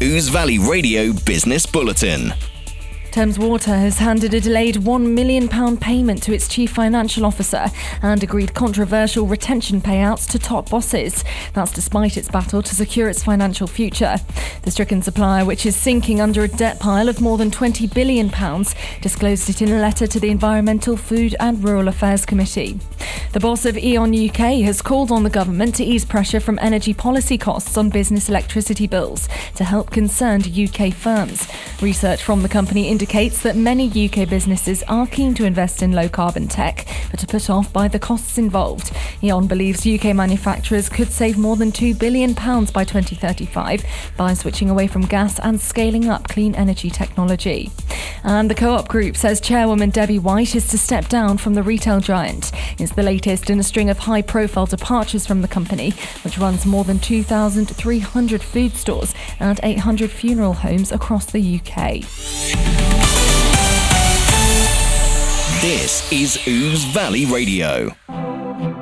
Ouse Valley Radio Business Bulletin. Thames Water has handed a delayed £1 million payment to its chief financial officer and agreed controversial retention payouts to top bosses. That's despite its battle to secure its financial future. The stricken supplier, which is sinking under a debt pile of more than £20 billion, disclosed it in a letter to the Environmental, Food and Rural Affairs Committee. The boss of E.ON UK has called on the government to ease pressure from energy policy costs on business electricity bills to help concerned UK firms. Research from the company indicates that many UK businesses are keen to invest in low-carbon tech, but are put off by the costs involved. E.ON believes UK manufacturers could save more than £2 billion by 2035 by switching away from gas and scaling up clean energy technology. And the Co-op Group says chairwoman Debbie White is to step down from the retail giant. It's the latest in a string of high-profile departures from the company, which runs more than 2,300 food stores and 800 funeral homes across the UK. This is Ouse Valley Radio.